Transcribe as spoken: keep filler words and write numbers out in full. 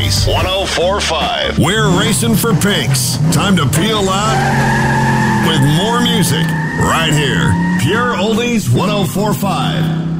Oldies one oh four point five. We're racing for pinks. Time to peel out with more music right here. Pure Oldies one oh four point five.